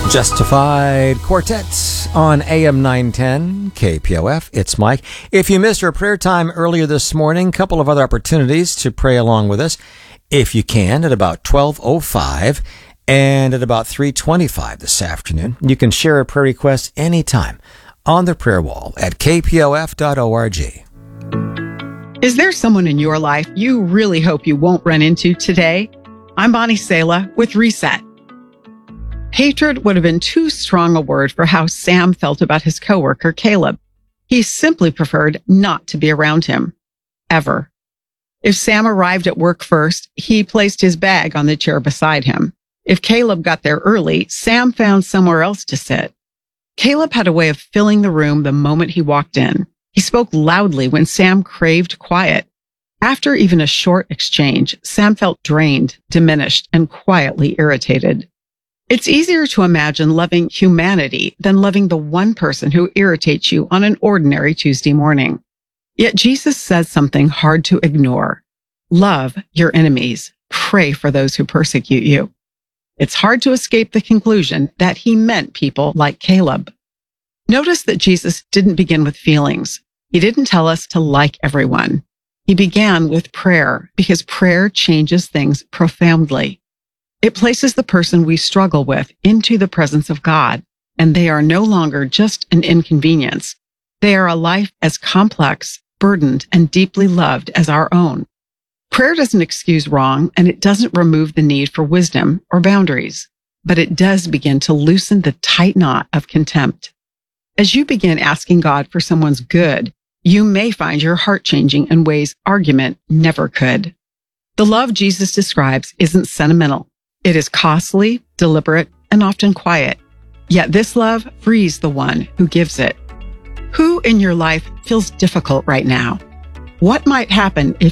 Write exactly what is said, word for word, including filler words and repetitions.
Justified Quartet on A M nine ten K P O F. It's Mike. If you missed our prayer time earlier this morning, a couple of other opportunities to pray along with us. If you can, at about twelve oh five and at about three twenty-five this afternoon. You can share a prayer request anytime on the prayer wall at k p o f dot org. Is there someone in your life you really hope you won't run into today? I'm Bonnie Sala with Reset. Hatred would have been too strong a word for how Sam felt about his coworker, Caleb. He simply preferred not to be around him. Ever. If Sam arrived at work first, he placed his bag on the chair beside him. If Caleb got there early, Sam found somewhere else to sit. Caleb had a way of filling the room the moment he walked in. He spoke loudly when Sam craved quiet. After even a short exchange, Sam felt drained, diminished, and quietly irritated. It's easier to imagine loving humanity than loving the one person who irritates you on an ordinary Tuesday morning. Yet Jesus says something hard to ignore. Love your enemies. Pray for those who persecute you. It's hard to escape the conclusion that he meant people like Caleb. Notice that Jesus didn't begin with feelings. He didn't tell us to like everyone. He began with prayer because prayer changes things profoundly. It places the person we struggle with into the presence of God, and they are no longer just an inconvenience. They are a life as complex, burdened, and deeply loved as our own. Prayer doesn't excuse wrong, and it doesn't remove the need for wisdom or boundaries, but it does begin to loosen the tight knot of contempt. As you begin asking God for someone's good, you may find your heart changing in ways argument never could. The love Jesus describes isn't sentimental. It is costly, deliberate, and often quiet. Yet this love frees the one who gives it. Who in your life feels difficult right now? What might happen if